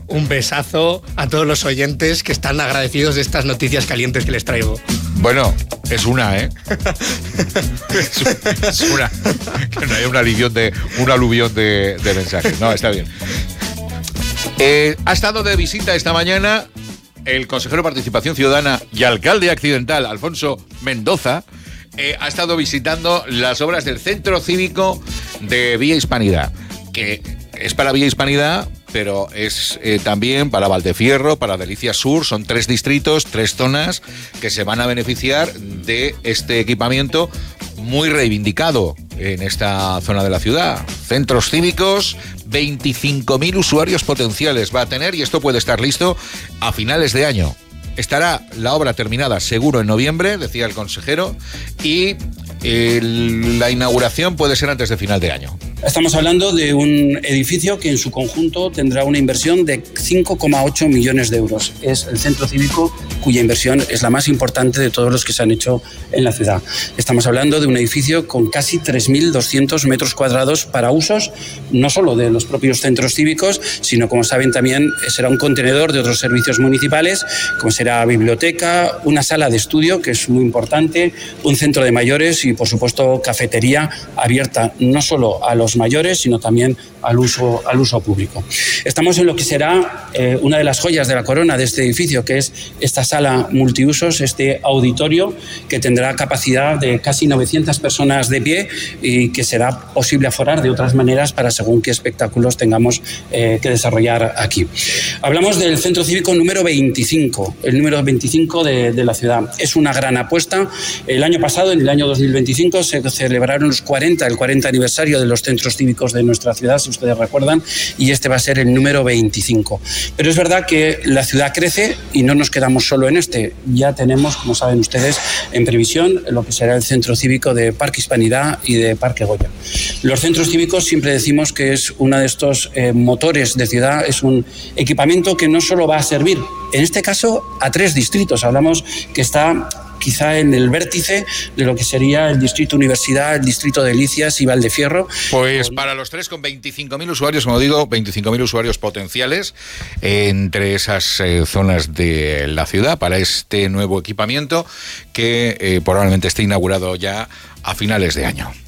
un besazo a todos los oyentes que están agradecidos de estas noticias calientes que les traigo. Bueno, es una, ¿eh? es una. Que no hay un aluvión de mensajes. No, está bien. Ha estado de visita esta mañana el consejero de Participación Ciudadana y alcalde accidental, Alfonso Mendoza. Ha estado visitando las obras del Centro Cívico de Vía Hispanidad, que es para Vía Hispanidad, pero es también para Valdefierro, para Delicias Sur. Son 3 distritos, 3 zonas que se van a beneficiar de este equipamiento muy reivindicado en esta zona de la ciudad. Centros cívicos, 25.000 usuarios potenciales va a tener, y esto puede estar listo a finales de año. Estará la obra terminada seguro en noviembre, decía el consejero, y la inauguración puede ser antes de final de año. Estamos hablando de un edificio que en su conjunto tendrá una inversión de 5,8 millones de euros. Es el centro cívico cuya inversión es la más importante de todos los que se han hecho en la ciudad. Estamos hablando de un edificio con casi 3.200 metros cuadrados para usos no solo de los propios centros cívicos, sino, como saben, también será un contenedor de otros servicios municipales, como será biblioteca, una sala de estudio, que es muy importante, un centro de mayores y, por supuesto, cafetería abierta no solo a los mayores, sino también al uso público. Estamos en lo que será una de las joyas de la corona de este edificio, que es esta sala multiusos, este auditorio que tendrá capacidad de casi 900 personas de pie y que será posible aforar de otras maneras para según qué espectáculos tengamos que desarrollar aquí. Hablamos del Centro Cívico número 25, el número 25 de la ciudad. Es una gran apuesta. El año pasado, en el año 2025, se celebraron el 40 aniversario de los centros cívicos de nuestra ciudad, si ustedes recuerdan, y este va a ser el número 25. Pero es verdad que la ciudad crece y no nos quedamos solo en este. Ya tenemos, como saben ustedes, en previsión lo que será el Centro Cívico de Parque Hispanidad y de Parque Goya. Los centros cívicos siempre decimos que es uno de estos motores de ciudad, es un equipamiento que no solo va a servir, en este caso, a 3 distritos. Hablamos que está quizá en el vértice de lo que sería el distrito Universidad, el distrito de Delicias y Valdefierro. Pues para los 3, con 25.000 usuarios, como digo, 25.000 usuarios potenciales entre esas zonas de la ciudad para este nuevo equipamiento que probablemente esté inaugurado ya a finales de año.